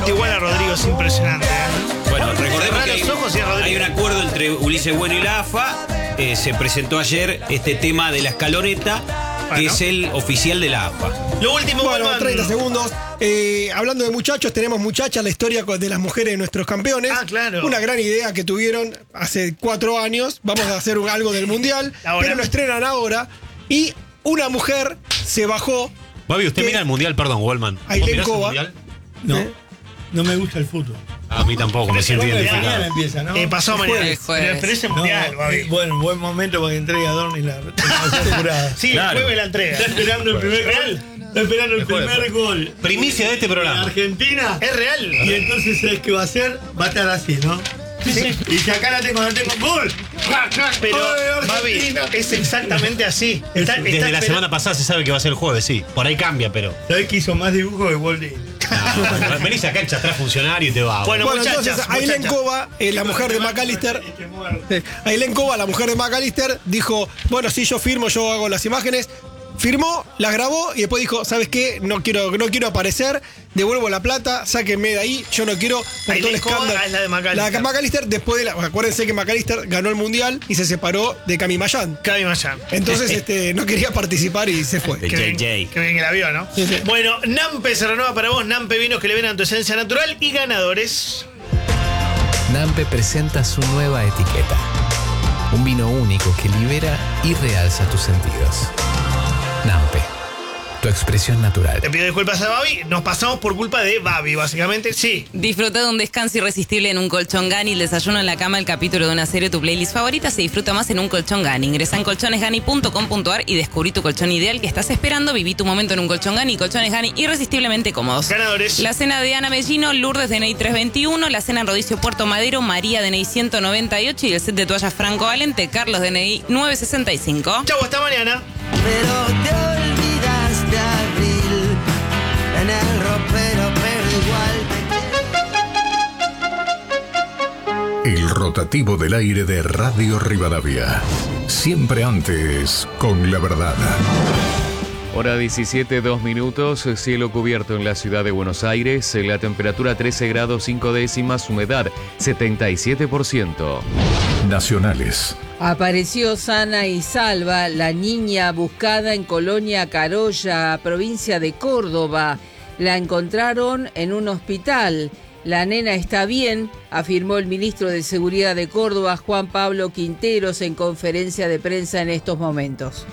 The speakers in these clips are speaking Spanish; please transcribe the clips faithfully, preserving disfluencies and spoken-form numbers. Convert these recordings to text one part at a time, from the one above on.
siento igual a Rodrigo, es impresionante. ¿eh? Bueno, recordemos Cerrá que hay, los ojos y a Rodrigo. hay un acuerdo entre Ulises Bueno y la A F A. Eh, se presentó ayer este tema de la escaloneta, Bueno. que es el oficial de la A F A. Lo último, Bueno, Goldman. treinta segundos. Eh, hablando de muchachos, tenemos muchachas, la historia de las mujeres de nuestros campeones. Ah, claro. Una gran idea que tuvieron hace cuatro años. Vamos a hacer un- algo del mundial, Ahora. pero lo estrenan ahora. Y una mujer se bajó. Babi, ¿usted ¿Qué? mira el mundial? Perdón, Goldman. ¿Vos Ailén mirás el Cova. mundial? No, ¿Eh? no me gusta el fútbol. A mí tampoco, me siento Mañana identificado. empieza, ¿no? Eh, pasó mañana. Es jueves. Pero, pero ese No, mundial, Babi. eh, bueno, buen momento para que entregue a Dorni la la jurada. Sí, Claro. el jueves la entrega. Está esperando el primer ¿Real? gol. Está esperando el jueves. primer gol. Primicia de este programa. Argentina. Es real. Y entonces, ¿sabes qué va a hacer? Va a estar así, ¿no? Sí. Y si acá la tengo, la tengo. ¡Gol! Pero, ¡Ay, Babi, Argentina! es exactamente así. Está- está Desde la espera- semana pasada se sabe que va a ser el jueves, sí. Por ahí cambia, pero. ¿Sabés que hizo más dibujos que Walt Disney? No, venís acá, echas atrás funcionario y te va. Bueno, Bueno, muchachas, entonces Ailén muchachas. Cova, eh, la mujer de McAllister. Este muerto. eh, Ailén Cova, la mujer de McAllister, dijo: bueno, si yo firmo, yo hago las imágenes. Firmó, las grabó y después dijo: ¿sabes qué? No quiero, no quiero aparecer, devuelvo la plata, sáquenme de ahí, yo no quiero por todo el Ailén Cova escándalo. es la de McAllister. La de McAllister, después de la. Acuérdense que McAllister ganó el mundial y se separó de Cami Mayán. Cabi Mayán. Entonces este, no quería participar y se fue. De Qué bien, J J. qué bien que la vio, ¿no? Sí, sí. Bueno, Nampe se renueva para vos. Nampe vinos que le ven a tu esencia natural y ganadores. Nampe presenta su nueva etiqueta. Un vino único que libera y realza tus sentidos. Nampe, tu expresión natural. Te pido disculpas a Babi. Nos pasamos por culpa de Babi, básicamente. Sí. Disfruta de un descanso irresistible en un colchón Gani. El desayuno en la cama, el capítulo de una serie, tu playlist favorita. Se disfruta más en un colchón Gani. Ingresa en colchones gani punto com punto a r y descubrí tu colchón ideal que estás esperando. Viví tu momento en un colchón Gani. Colchones Gani irresistiblemente cómodos. Ganadores. La cena de Ana Mellino, Lourdes D N I trescientos veintiuno, la cena en Rodicio Puerto Madero, María D N I ciento noventa y ocho y el set de toallas Franco Valente, Carlos D N I novecientos sesenta y cinco. Chau, hasta mañana. Pero te olvidas de abril en el ropero, pero igual. El rotativo del aire de Radio Rivadavia. Siempre antes con la verdad. Hora diecisiete, dos minutos, cielo cubierto en la ciudad de Buenos Aires, la temperatura trece grados cinco décimas, humedad setenta y siete por ciento. Nacionales. Apareció sana y salva la niña buscada en Colonia Carolla, provincia de Córdoba. La encontraron en un hospital. La nena está bien, afirmó el ministro de Seguridad de Córdoba, Juan Pablo Quinteros, en conferencia de prensa en estos momentos.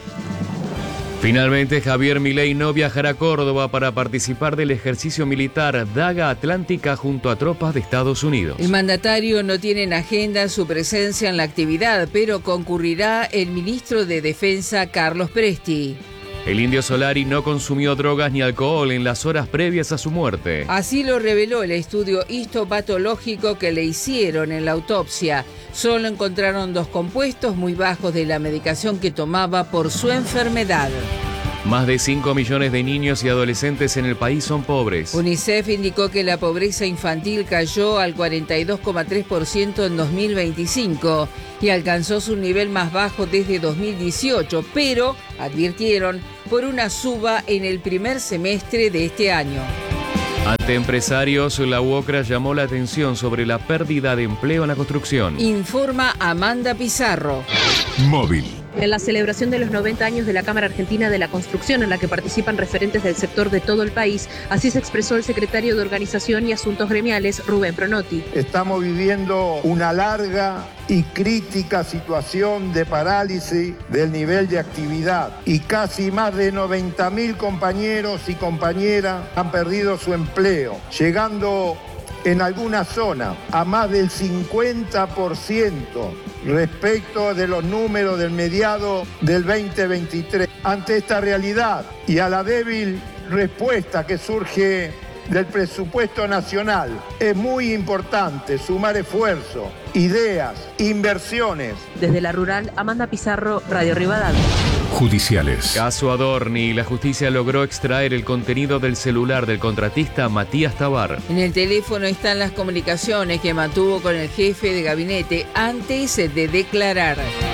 Finalmente, Javier Milei no viajará a Córdoba para participar del ejercicio militar Daga Atlántica junto a tropas de Estados Unidos. El mandatario no tiene en agenda su presencia en la actividad, pero concurrirá el ministro de Defensa, Carlos Presti. El indio Solari no consumió drogas ni alcohol en las horas previas a su muerte. Así lo reveló el estudio histopatológico que le hicieron en la autopsia. Solo encontraron dos compuestos muy bajos de la medicación que tomaba por su enfermedad. Más de cinco millones de niños y adolescentes en el país son pobres. UNICEF indicó que la pobreza infantil cayó al cuarenta y dos coma tres por ciento en dos mil veinticinco y alcanzó su nivel más bajo desde dos mil dieciocho, pero, advirtieron, por una suba en el primer semestre de este año. Ante empresarios, la UOCRA llamó la atención sobre la pérdida de empleo en la construcción. Informa Amanda Pizarro. Móvil. En la celebración de los noventa años de la Cámara Argentina de la Construcción, en la que participan referentes del sector de todo el país, así se expresó el secretario de Organización y Asuntos Gremiales, Rubén Pronotti. Estamos viviendo una larga y crítica situación de parálisis del nivel de actividad y casi más de noventa mil compañeros y compañeras han perdido su empleo, llegando en alguna zona a más del cincuenta por ciento respecto de los números del mediado del veinte veintitrés. Ante esta realidad y a la débil respuesta que surge del presupuesto nacional, es muy importante sumar esfuerzos, ideas, inversiones. Desde la rural, Amanda Pizarro, Radio Rivadavia. Judiciales. Caso Adorni, la justicia logró extraer el contenido del celular del contratista Matías Tabar. En el teléfono están las comunicaciones que mantuvo con el jefe de gabinete antes de declarar.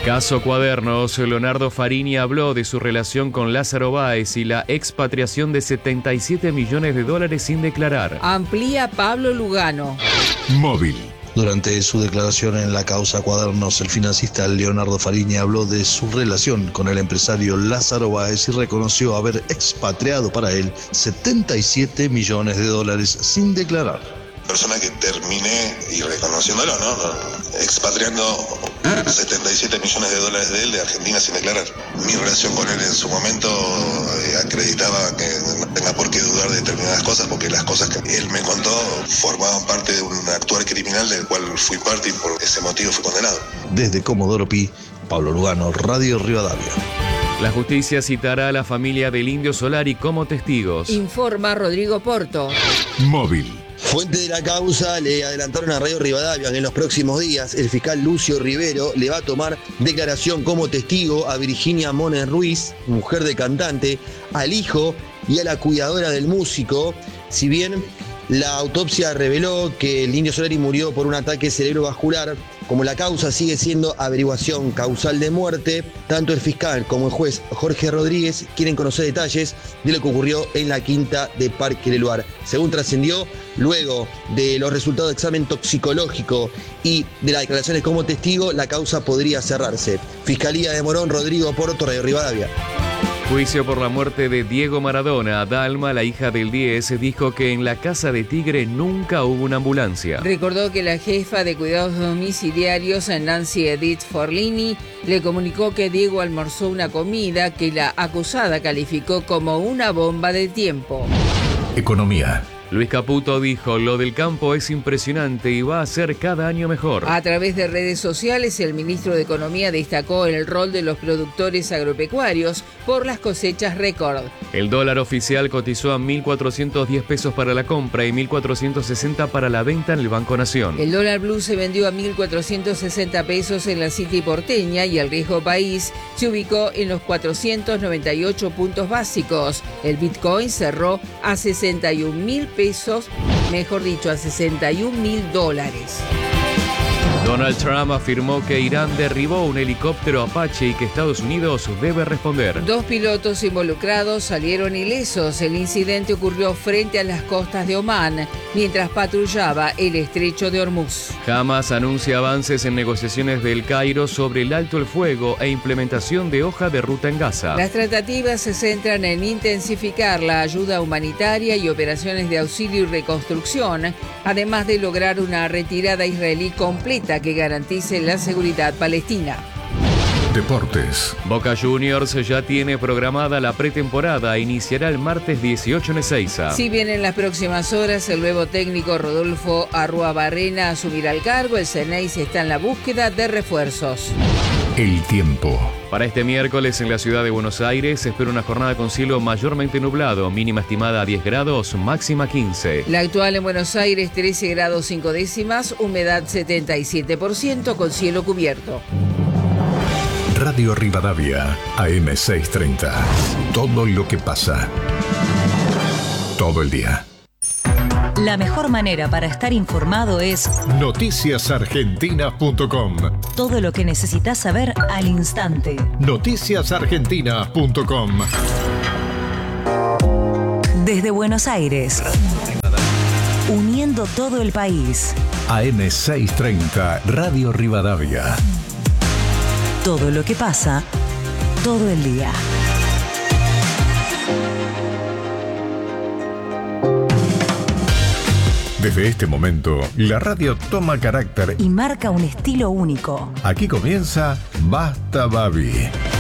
Caso Cuadernos, Leonardo Farini habló de su relación con Lázaro Báez y la expatriación de setenta y siete millones de dólares sin declarar. Amplía Pablo Lugano. Móvil. Durante su declaración en la causa Cuadernos, el financista Leonardo Farini habló de su relación con el empresario Lázaro Báez y reconoció haber expatriado para él setenta y siete millones de dólares sin declarar. Persona que terminé y reconociéndolo, ¿no? no expatriando setenta y siete millones de dólares de él de Argentina sin declarar. Mi relación con él en su momento eh, acreditaba que no tenga por qué dudar de determinadas cosas, porque las cosas que él me contó formaban parte de un actuar criminal del cual fui parte y por ese motivo fui condenado. Desde Comodoro Pi, Pablo Lugano, Radio Rivadavia. La justicia citará a la familia del Indio Solari como testigos. Informa Rodrigo Porto. Móvil. Fuente de la causa le adelantaron a Radio Rivadavia que en los próximos días el fiscal Lucio Rivero le va a tomar declaración como testigo a Virginia Mones Ruiz, mujer de cantante, al hijo y a la cuidadora del músico. Si bien la autopsia reveló que el Indio Solari murió por un ataque cerebrovascular, como la causa sigue siendo averiguación causal de muerte, tanto el fiscal como el juez Jorge Rodríguez quieren conocer detalles de lo que ocurrió en la quinta de Parque Leluar. Según trascendió, luego de los resultados de examen toxicológico y de las declaraciones como testigo, la causa podría cerrarse. Fiscalía de Morón, Rodrigo Porto, Radio Rivadavia. Juicio por la muerte de Diego Maradona. Dalma, la hija del diez, dijo que en la casa de Tigre nunca hubo una ambulancia. Recordó que la jefa de cuidados domiciliarios, Nancy Edith Forlini, le comunicó que Diego almorzó una comida que la acusada calificó como una bomba de tiempo. Economía. Luis Caputo dijo, lo del campo es impresionante y va a ser cada año mejor. A través de redes sociales, el ministro de Economía destacó el rol de los productores agropecuarios por las cosechas récord. El dólar oficial cotizó a mil cuatrocientos diez pesos para la compra y mil cuatrocientos sesenta para la venta en el Banco Nación. El dólar blue se vendió a mil cuatrocientos sesenta pesos en la City porteña y el riesgo país se ubicó en los cuatrocientos noventa y ocho puntos básicos. El Bitcoin cerró a sesenta y un mil pesos, mejor dicho, a sesenta y un mil dólares. Donald Trump afirmó que Irán derribó un helicóptero Apache y que Estados Unidos debe responder. Dos pilotos involucrados salieron ilesos. El incidente ocurrió frente a las costas de Omán, mientras patrullaba el estrecho de Hormuz. Hamas anuncia avances en negociaciones del Cairo sobre el alto el fuego e implementación de hoja de ruta en Gaza. Las tratativas se centran en intensificar la ayuda humanitaria y operaciones de auxilio y reconstrucción, además de lograr una retirada israelí completa que garantice la seguridad palestina. Deportes. Boca Juniors ya tiene programada la pretemporada e iniciará el martes dieciocho en Ezeiza. Si bien en las próximas horas el nuevo técnico Rodolfo Arruabarrena asumirá el cargo, el Ceneice está en la búsqueda de refuerzos. El tiempo. Para este miércoles en la ciudad de Buenos Aires se espera una jornada con cielo mayormente nublado, mínima estimada a diez grados, máxima quince. La actual en Buenos Aires trece grados cinco décimas, humedad setenta y siete por ciento con cielo cubierto. Radio Rivadavia, A M seiscientos treinta. Todo lo que pasa. Todo el día. La mejor manera para estar informado es noticias argentina punto com. Todo lo que necesitas saber al instante. noticias argentina punto com. Desde Buenos Aires, uniendo todo el país. A M seiscientos treinta, Radio Rivadavia. Todo lo que pasa, todo el día. Desde este momento, la radio toma carácter y marca un estilo único. Aquí comienza Basta Babi.